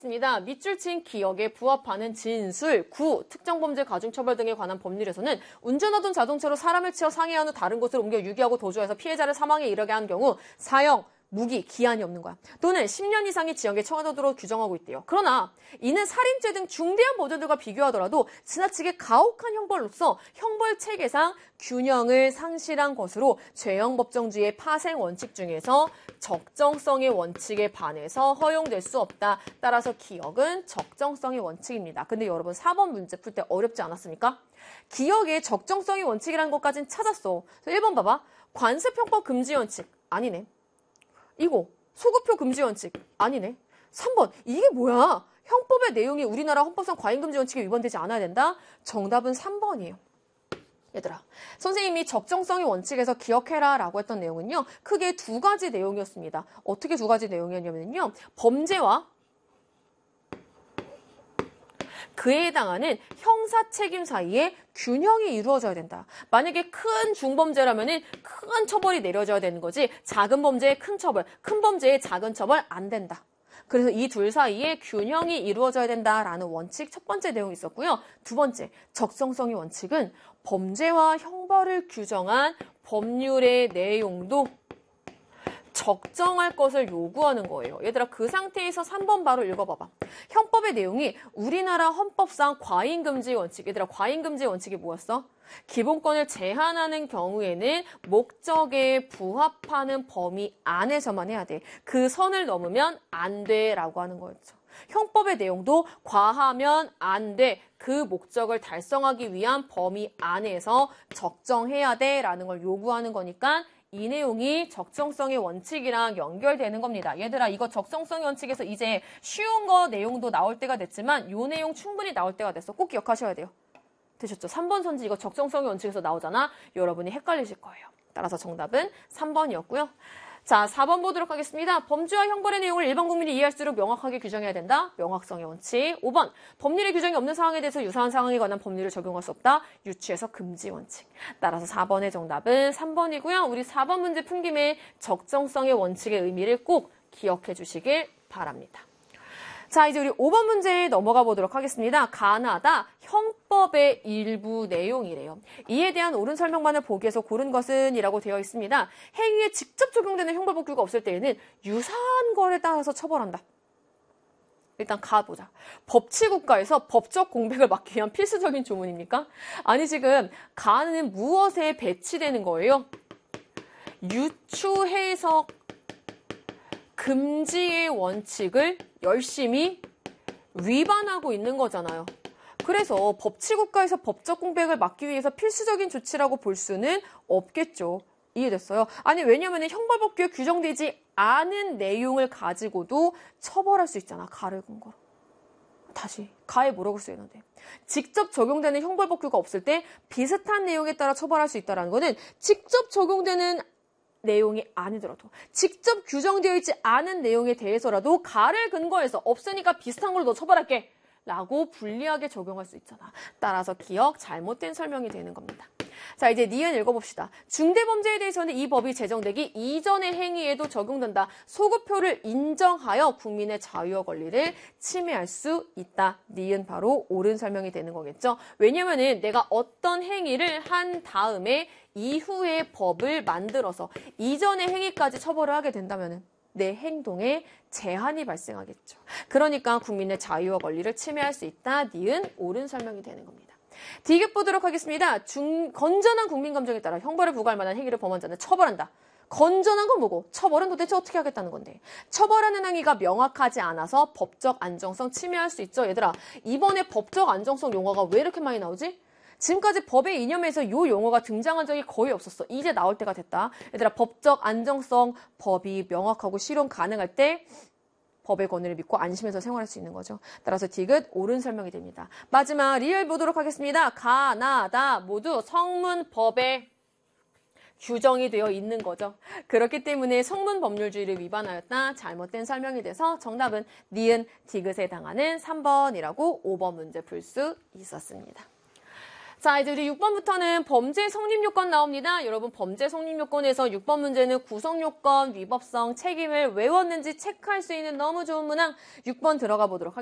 밑줄 친 기억에 부합하는 진술, 구, 특정범죄 가중처벌 등에 관한 법률에서는 운전하던 자동차로 사람을 치어 상해한 후 다른 곳으로 옮겨 유기하고 도주해서 피해자를 사망에 이르게 한 경우 사형, 무기, 기한이 없는 거야. 또는 10년 이상의 징역에 처하도록 규정하고 있대요. 그러나 이는 살인죄 등 중대한 범죄들과 비교하더라도 지나치게 가혹한 형벌로서 형벌 체계상 균형을 상실한 것으로 죄형 법정주의의 파생 원칙 중에서 적정성의 원칙에 반해서 허용될 수 없다. 따라서 기억은 적정성의 원칙입니다. 근데 여러분 4번 문제 풀 때 어렵지 않았습니까? 기억의 적정성의 원칙이라는 것까지는 찾았어. 1번 봐봐. 관습형법 금지 원칙. 아니네. 이거 소급표 금지 원칙. 아니네. 3번. 이게 뭐야? 형법의 내용이 우리나라 헌법상 과잉금지 원칙에 위반되지 않아야 된다? 정답은 3번이에요. 얘들아, 선생님이 적정성의 원칙에서 기억해라 라고 했던 내용은요. 크게 두 가지 내용이었습니다. 어떻게 두 가지 내용이었냐면요. 범죄와 그에 해당하는 형사 책임 사이에 균형이 이루어져야 된다. 만약에 큰 중범죄라면 큰 처벌이 내려져야 되는 거지 작은 범죄에 큰 처벌, 큰 범죄에 작은 처벌 안 된다. 그래서 이 둘 사이에 균형이 이루어져야 된다라는 원칙 첫 번째 내용이 있었고요. 두 번째, 적정성의 원칙은 범죄와 형벌을 규정한 법률의 내용도 적정할 것을 요구하는 거예요. 얘들아 그 상태에서 3번 바로 읽어봐봐. 형법의 내용이 우리나라 헌법상 과잉금지 원칙. 얘들아 과잉금지 원칙이 뭐였어? 기본권을 제한하는 경우에는 목적에 부합하는 범위 안에서만 해야 돼. 그 선을 넘으면 안 돼라고 하는 거였죠. 형법의 내용도 과하면 안 돼. 그 목적을 달성하기 위한 범위 안에서 적정해야 돼라는 걸 요구하는 거니까 이 내용이 적정성의 원칙이랑 연결되는 겁니다. 얘들아 이거 적정성의 원칙에서 이제 쉬운 거 내용도 나올 때가 됐지만 이 내용 충분히 나올 때가 됐어. 꼭 기억하셔야 돼요. 되셨죠? 3번 선지 이거 적정성의 원칙에서 나오잖아. 여러분이 헷갈리실 거예요. 따라서 정답은 3번이었고요. 자, 4번 보도록 하겠습니다. 범죄와 형벌의 내용을 일반 국민이 이해할수록 명확하게 규정해야 된다. 명확성의 원칙. 5번. 법률의 규정이 없는 상황에 대해서 유사한 상황에 관한 법률을 적용할 수 없다. 유추해서 금지 원칙. 따라서 4번의 정답은 3번이고요. 우리 4번 문제 푼 김에 적정성의 원칙의 의미를 꼭 기억해 주시길 바랍니다. 자, 이제 우리 5번 문제에 넘어가 보도록 하겠습니다. 가나다 형법의 일부 내용이래요. 이에 대한 옳은 설명만을 보기 위해서 고른 것은 이라고 되어 있습니다. 행위에 직접 적용되는 형벌법규가 없을 때에는 유사한 거에 따라서 처벌한다. 일단 가보자. 법치국가에서 법적 공백을 막기 위한 필수적인 조문입니까? 아니 지금 가는 무엇에 배치되는 거예요? 유추 해석 금지의 원칙을 열심히 위반하고 있는 거잖아요. 그래서 법치국가에서 법적 공백을 막기 위해서 필수적인 조치라고 볼 수는 없겠죠. 이해됐어요? 아니 왜냐면 형벌법규에 규정되지 않은 내용을 가지고도 처벌할 수 있잖아. 가를 근거로. 다시 가에 뭐라고 쓰였는데 직접 적용되는 형벌법규가 없을 때 비슷한 내용에 따라 처벌할 수 있다는 거는 직접 적용되는 내용이 아니더라도 직접 규정되어 있지 않은 내용에 대해서라도 가를 근거해서 없으니까 비슷한 걸로 너 처벌할게 라고 불리하게 적용할 수 있잖아. 따라서 기억 잘못된 설명이 되는 겁니다. 자 이제 니은 읽어봅시다. 중대범죄에 대해서는 이 법이 제정되기 이전의 행위에도 적용된다. 소급표를 인정하여 국민의 자유와 권리를 침해할 수 있다. 니은 바로 옳은 설명이 되는 거겠죠. 왜냐면은 내가 어떤 행위를 한 다음에 이후에 법을 만들어서 이전의 행위까지 처벌을 하게 된다면은 내 행동에 제한이 발생하겠죠. 그러니까 국민의 자유와 권리를 침해할 수 있다. 니은 옳은 설명이 되는 겁니다. D급 보도록 하겠습니다. 건전한 국민 감정에 따라 형벌을 부과할 만한 행위를 범한 자는 처벌한다. 건전한 건 뭐고 처벌은 도대체 어떻게 하겠다는 건데 처벌하는 행위가 명확하지 않아서 법적 안정성 침해할 수 있죠. 얘들아 이번에 법적 안정성 용어가 왜 이렇게 많이 나오지? 지금까지 법의 이념에서 이 용어가 등장한 적이 거의 없었어. 이제 나올 때가 됐다. 얘들아 법적 안정성 법이 명확하고 실현 가능할 때 법의 권위를 믿고 안심해서 생활할 수 있는 거죠. 따라서 디귿 옳은 설명이 됩니다. 마지막 리얼 보도록 하겠습니다. 가나다 모두 성문법에 규정이 되어 있는 거죠. 그렇기 때문에 성문법률주의를 위반하였다. 잘못된 설명이 돼서 정답은 니은 디귿에 해당하는 3번이라고 5번 문제 풀 수 있었습니다. 자, 이제 우리 6번부터는 범죄 성립 요건 나옵니다. 여러분, 범죄 성립 요건에서 6번 문제는 구성 요건, 위법성, 책임을 외웠는지 체크할 수 있는 너무 좋은 문항 6번 들어가 보도록 하겠습니다.